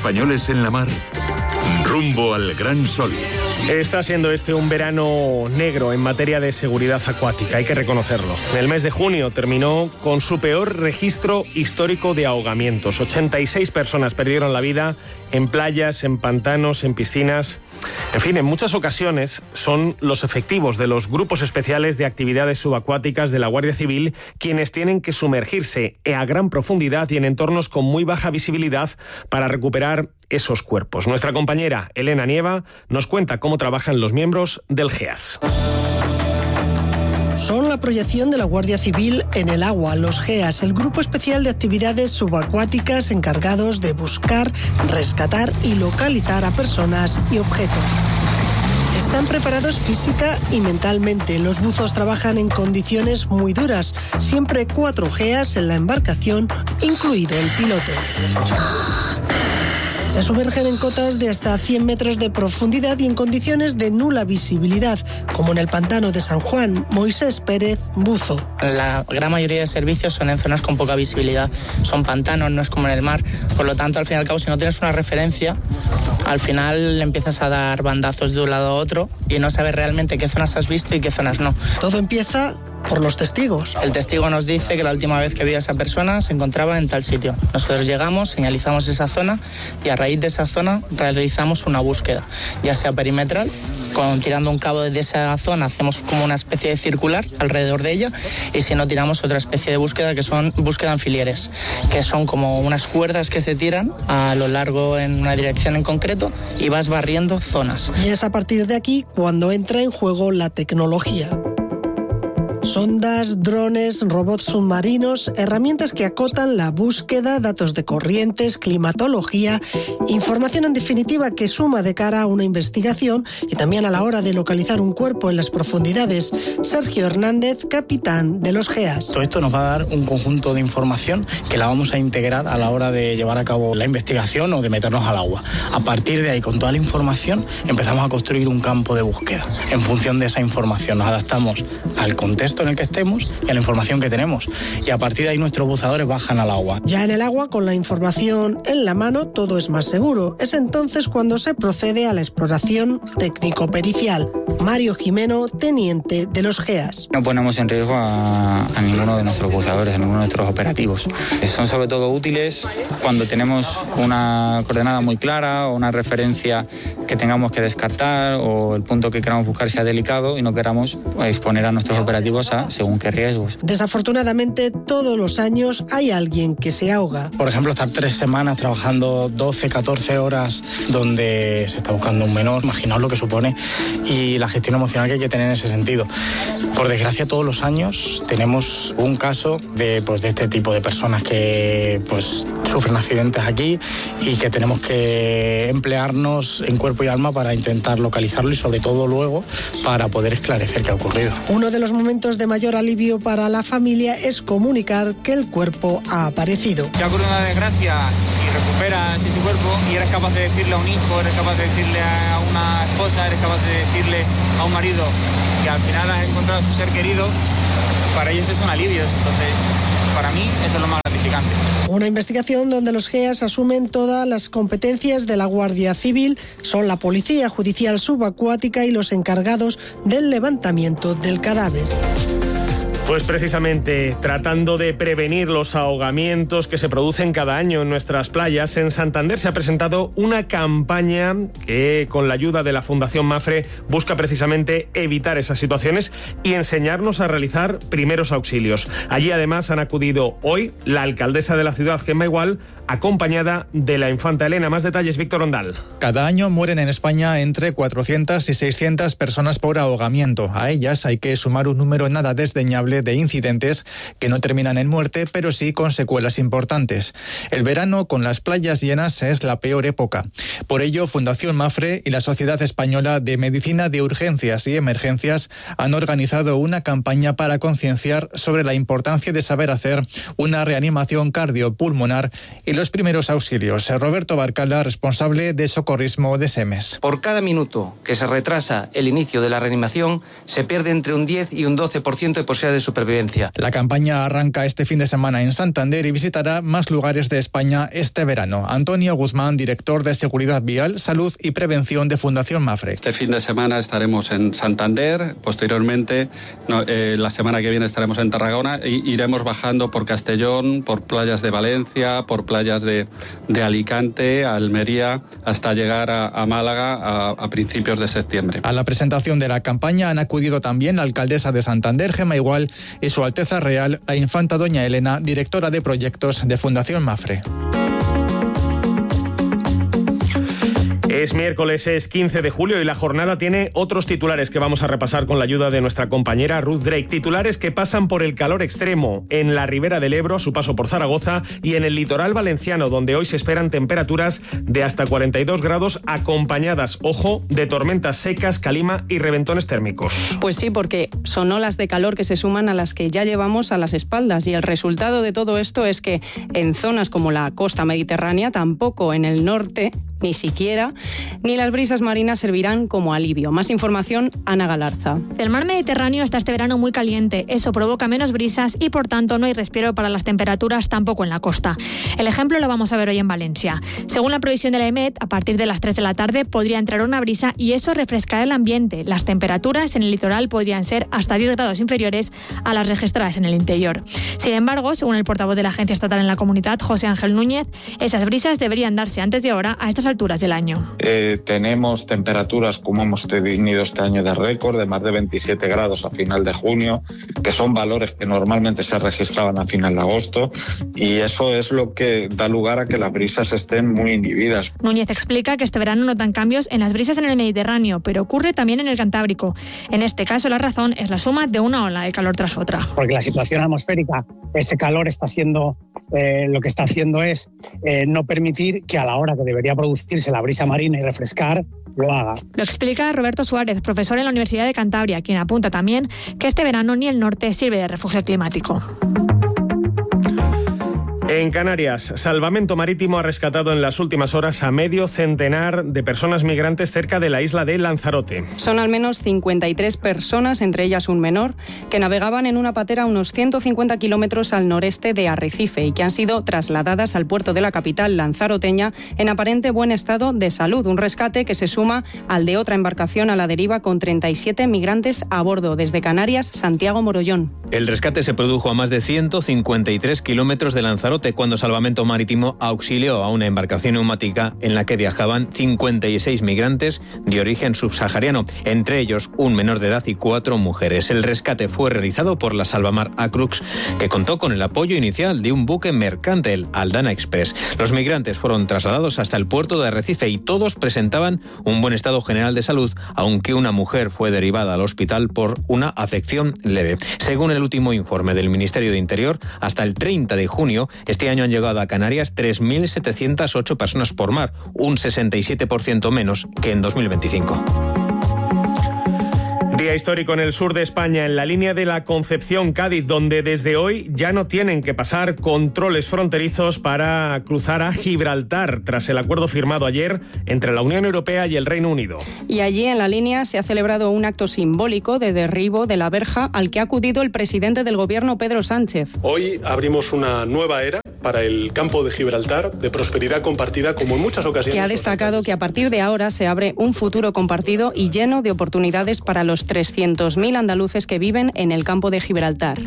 españoles en la mar, rumbo al Gran Sol. Está siendo este un verano negro en materia de seguridad acuática, hay que reconocerlo. El mes de junio terminó con su peor registro histórico de ahogamientos. 86 personas perdieron la vida en playas, en pantanos, en piscinas. En fin, en muchas ocasiones son los efectivos de los grupos especiales de actividades subacuáticas de la Guardia Civil quienes tienen que sumergirse a gran profundidad y en entornos con muy baja visibilidad para recuperar esos cuerpos. Nuestra compañera Elena Nieva nos cuenta cómo trabajan los miembros del GEAS. Son la proyección de la Guardia Civil en el agua, los GEAS, el Grupo Especial de Actividades Subacuáticas encargados de buscar, rescatar y localizar a personas y objetos. Están preparados física y mentalmente. Los buzos trabajan en condiciones muy duras. Siempre 4 GEAS en la embarcación, incluido el piloto. Se sumergen en cotas de hasta 100 metros de profundidad y en condiciones de nula visibilidad, como en el pantano de San Juan. Moisés Pérez, buzo. La gran mayoría de servicios son en zonas con poca visibilidad. Son pantanos, no es como en el mar. Por lo tanto, al fin y al cabo, si no tienes una referencia, al final empiezas a dar bandazos de un lado a otro y no sabes realmente qué zonas has visto y qué zonas no. Todo empieza por los testigos. El testigo nos dice que la última vez que vio a esa persona se encontraba en tal sitio. Nosotros llegamos, señalizamos esa zona y a raíz de esa zona realizamos una búsqueda, ya sea perimetral, tirando un cabo desde esa zona hacemos como una especie de circular alrededor de ella, y si no tiramos otra especie de búsqueda que son búsqueda en filieres, que son como unas cuerdas que se tiran a lo largo en una dirección en concreto y vas barriendo zonas. Y es a partir de aquí cuando entra en juego la tecnología. Sondas, drones, robots submarinos, herramientas que acotan la búsqueda, datos de corrientes, climatología, información en definitiva que suma de cara a una investigación y también a la hora de localizar un cuerpo en las profundidades. Sergio Hernández, capitán de los GEAS. Todo esto nos va a dar un conjunto de información que la vamos a integrar a la hora de llevar a cabo la investigación o de meternos al agua. A partir de ahí, con toda la información, empezamos a construir un campo de búsqueda. En función de esa información nos adaptamos al contexto en el que estemos y a la información que tenemos, y a partir de ahí nuestros buzadores bajan al agua. Ya en el agua, con la información en la mano, todo es más seguro. Es entonces cuando se procede a la exploración técnico-pericial. Mario Jimeno, teniente de los GEAS. No ponemos en riesgo a ninguno de nuestros buzadores, a ninguno de nuestros operativos. Son sobre todo útiles cuando tenemos una coordenada muy clara o una referencia que tengamos que descartar o el punto que queramos buscar sea delicado y no queramos exponer a nuestros operativos a según qué riesgos. Desafortunadamente, todos los años hay alguien que se ahoga. Por ejemplo, estar 3 semanas trabajando 12, 14 horas donde se está buscando un menor, imaginaos lo que supone, y la gestión emocional que hay que tener en ese sentido. Por desgracia, todos los años tenemos un caso de este tipo de personas que sufren accidentes aquí y que tenemos que emplearnos en cuerpo y alma para intentar localizarlo y sobre todo luego para poder esclarecer qué ha ocurrido. Uno de los momentos de mayor alivio para la familia es comunicar que el cuerpo ha aparecido. Si ha ocurrido una desgracia y recuperas ese cuerpo y eres capaz de decirle a un hijo, eres capaz de decirle a una esposa, eres capaz de decirle a un marido que al final has encontrado a su ser querido, para ellos es un alivio. Entonces, para mí, eso es lo más gratificante. Una investigación donde los GEAS asumen todas las competencias de la Guardia Civil, son la Policía Judicial Subacuática y los encargados del levantamiento del cadáver. Pues precisamente tratando de prevenir los ahogamientos que se producen cada año en nuestras playas, en Santander se ha presentado una campaña que, con la ayuda de la Fundación Mapfre, busca precisamente evitar esas situaciones y enseñarnos a realizar primeros auxilios. Allí además han acudido hoy la alcaldesa de la ciudad, Gemma Igual, acompañada de la infanta Elena. Más detalles, Víctor Ondal. Cada año mueren en España entre 400 y 600 personas por ahogamiento. A ellas hay que sumar un número nada desdeñable de incidentes que no terminan en muerte, pero sí con secuelas importantes. El verano, con las playas llenas, es la peor época. Por ello, Fundación Mapfre y la Sociedad Española de Medicina de Urgencias y Emergencias han organizado una campaña para concienciar sobre la importancia de saber hacer una reanimación cardiopulmonar y los primeros auxilios. Roberto Barcala, responsable de socorrismo de SEMES. Por cada minuto que se retrasa el inicio de la reanimación, se pierde entre un 10 y un 12% de posibilidad de supervivencia. La campaña arranca este fin de semana en Santander y visitará más lugares de España este verano. Antonio Guzmán, director de Seguridad Vial, Salud y Prevención de Fundación Mapfre. Este fin de semana estaremos en Santander, posteriormente la semana que viene estaremos en Tarragona e iremos bajando por Castellón, por playas de Valencia, por playas de Alicante, Almería, hasta llegar a Málaga a principios de septiembre. A la presentación de la campaña han acudido también la alcaldesa de Santander, Gemma Igual, y su Alteza Real, la infanta doña Elena, directora de proyectos de Fundación Mapfre. Es miércoles, es 15 de julio y la jornada tiene otros titulares que vamos a repasar con la ayuda de nuestra compañera Ruth Drake. Titulares que pasan por el calor extremo en la ribera del Ebro, a su paso por Zaragoza, y en el litoral valenciano, donde hoy se esperan temperaturas de hasta 42 grados acompañadas, ojo, de tormentas secas, calima y reventones térmicos. Pues sí, porque son olas de calor que se suman a las que ya llevamos a las espaldas, y el resultado de todo esto es que en zonas como la costa mediterránea, tampoco en el norte, ni siquiera, ni las brisas marinas servirán como alivio. Más información, Ana Galarza. El mar Mediterráneo está este verano muy caliente. Eso provoca menos brisas y, por tanto, no hay respiro para las temperaturas tampoco en la costa. El ejemplo lo vamos a ver hoy en Valencia. Según la previsión de la EMET, a partir de las 3 de la tarde podría entrar una brisa y eso refrescará el ambiente. Las temperaturas en el litoral podrían ser hasta 10 grados inferiores a las registradas en el interior. Sin embargo, según el portavoz de la Agencia Estatal en la Comunidad, José Ángel Núñez, esas brisas deberían darse antes de ahora a estas alturas del año. Tenemos temperaturas, como hemos tenido este año, de récord, de más de 27 grados a final de junio, que son valores que normalmente se registraban a final de agosto, y eso es lo que da lugar a que las brisas estén muy inhibidas. Núñez explica que este verano notan cambios en las brisas en el Mediterráneo, pero ocurre también en el Cantábrico. En este caso, la razón es la suma de una ola de calor tras otra. Porque la situación atmosférica, ese calor está siendo, lo que está haciendo es no permitir que a la hora que debería producirse la brisa marina y refrescar, lo haga. Lo explica Roberto Suárez, profesor en la Universidad de Cantabria, quien apunta también que este verano ni el norte sirve de refugio climático. En Canarias, Salvamento Marítimo ha rescatado en las últimas horas a medio centenar de personas migrantes cerca de la isla de Lanzarote. Son al menos 53 personas, entre ellas un menor, que navegaban en una patera a unos 150 kilómetros al noreste de Arrecife y que han sido trasladadas al puerto de la capital lanzaroteña en aparente buen estado de salud. Un rescate que se suma al de otra embarcación a la deriva con 37 migrantes a bordo. Desde Canarias, Santiago Morollón. El rescate se produjo a más de 153 kilómetros de Lanzarote, cuando Salvamento Marítimo auxilió a una embarcación neumática en la que viajaban 56 migrantes de origen subsahariano, entre ellos un menor de edad y 4 mujeres. El rescate fue realizado por la Salvamar Acrux, que contó con el apoyo inicial de un buque mercante, el Aldana Express. Los migrantes fueron trasladados hasta el puerto de Arrecife y todos presentaban un buen estado general de salud, aunque una mujer fue derivada al hospital por una afección leve. Según el último informe del Ministerio de Interior, hasta el 30 de junio, este año han llegado a Canarias 3.708 personas por mar, un 67% menos que en 2025. Día histórico en el sur de España, en la línea de la Concepción-Cádiz, donde desde hoy ya no tienen que pasar controles fronterizos para cruzar a Gibraltar, tras el acuerdo firmado ayer entre la Unión Europea y el Reino Unido. Y allí en la línea se ha celebrado un acto simbólico de derribo de la verja al que ha acudido el presidente del gobierno, Pedro Sánchez. Hoy abrimos una nueva era para el campo de Gibraltar, de prosperidad compartida, como en muchas ocasiones. Que ha destacado que a partir de ahora se abre un futuro compartido y lleno de oportunidades para los 300.000 andaluces que viven en el campo de Gibraltar.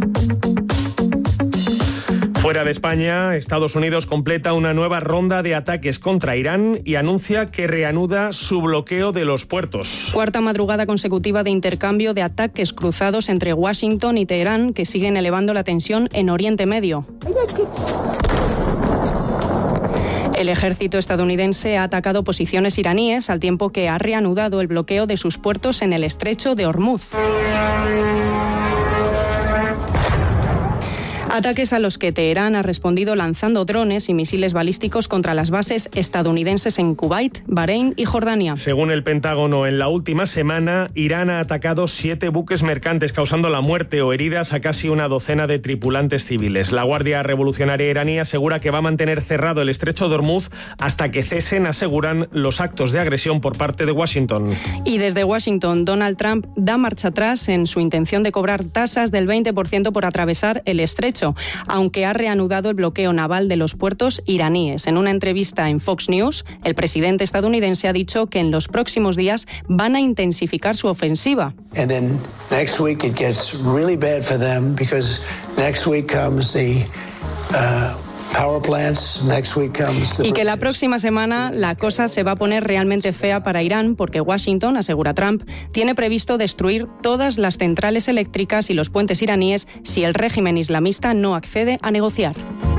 Fuera de España, Estados Unidos completa una nueva ronda de ataques contra Irán y anuncia que reanuda su bloqueo de los puertos. Cuarta madrugada consecutiva de intercambio de ataques cruzados entre Washington y Teherán, que siguen elevando la tensión en Oriente Medio. El ejército estadounidense ha atacado posiciones iraníes al tiempo que ha reanudado el bloqueo de sus puertos en el estrecho de Hormuz. Ataques a los que Teherán ha respondido lanzando drones y misiles balísticos contra las bases estadounidenses en Kuwait, Bahrein y Jordania. Según el Pentágono, en la última semana, Irán ha atacado 7 buques mercantes, causando la muerte o heridas a casi una docena de tripulantes civiles. La Guardia Revolucionaria iraní asegura que va a mantener cerrado el estrecho de Hormuz hasta que cesen, aseguran, los actos de agresión por parte de Washington. Y desde Washington, Donald Trump da marcha atrás en su intención de cobrar tasas del 20% por atravesar el estrecho, aunque ha reanudado el bloqueo naval de los puertos iraníes. En una entrevista en Fox News, el presidente estadounidense ha dicho que en los próximos días van a intensificar su ofensiva. And then next week it gets really bad for them because next week comes the power plants, next week comes the... Y que la próxima semana la cosa se va a poner realmente fea para Irán porque Washington, asegura Trump, tiene previsto destruir todas las centrales eléctricas y los puentes iraníes si el régimen islamista no accede a negociar.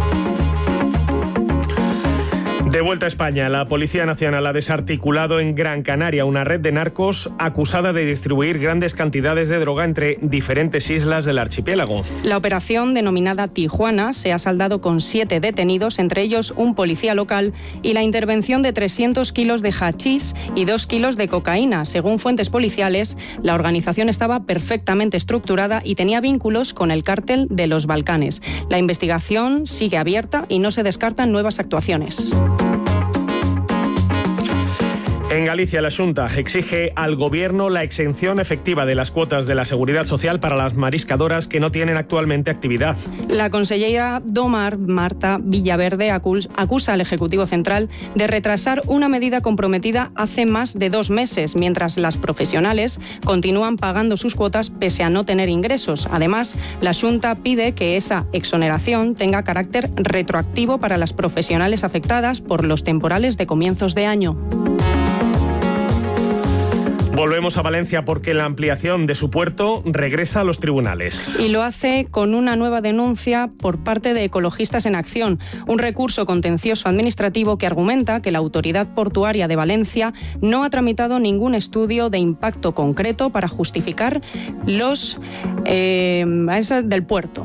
De vuelta a España, la Policía Nacional ha desarticulado en Gran Canaria una red de narcos acusada de distribuir grandes cantidades de droga entre diferentes islas del archipiélago. La operación, denominada Tijuana, se ha saldado con 7 detenidos, entre ellos un policía local, y la intervención de 300 kilos de hachís y 2 kilos de cocaína. Según fuentes policiales, la organización estaba perfectamente estructurada y tenía vínculos con el cártel de los Balcanes. La investigación sigue abierta y no se descartan nuevas actuaciones. En Galicia, la Xunta exige al Gobierno la exención efectiva de las cuotas de la Seguridad Social para las mariscadoras que no tienen actualmente actividad. La consellera Domar, Marta Villaverde, acusa al Ejecutivo Central de retrasar una medida comprometida hace más de 2 meses, mientras las profesionales continúan pagando sus cuotas pese a no tener ingresos. Además, la Xunta pide que esa exoneración tenga carácter retroactivo para las profesionales afectadas por los temporales de comienzos de año. Volvemos a Valencia porque la ampliación de su puerto regresa a los tribunales. Y lo hace con una nueva denuncia por parte de Ecologistas en Acción, un recurso contencioso administrativo que argumenta que la Autoridad Portuaria de Valencia no ha tramitado ningún estudio de impacto concreto para justificar los del puerto.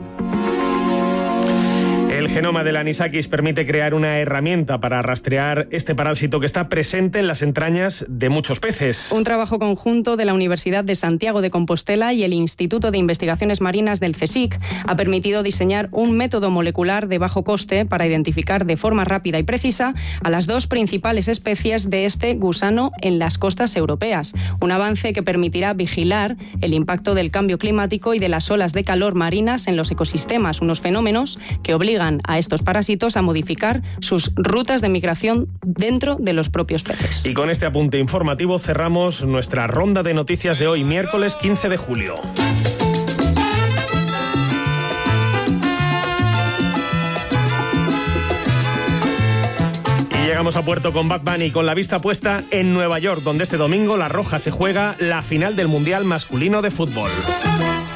El genoma del anisakis permite crear una herramienta para rastrear este parásito que está presente en las entrañas de muchos peces. Un trabajo conjunto de la Universidad de Santiago de Compostela y el Instituto de Investigaciones Marinas del CSIC ha permitido diseñar un método molecular de bajo coste para identificar de forma rápida y precisa a las 2 principales especies de este gusano en las costas europeas. Un avance que permitirá vigilar el impacto del cambio climático y de las olas de calor marinas en los ecosistemas, unos fenómenos que obligan a estos parásitos a modificar sus rutas de migración dentro de los propios peces. Y con este apunte informativo cerramos nuestra ronda de noticias de hoy, miércoles 15 de julio. Y llegamos a puerto con Bad Bunny, con la vista puesta en Nueva York, donde este domingo la Roja se juega la final del Mundial Masculino de Fútbol.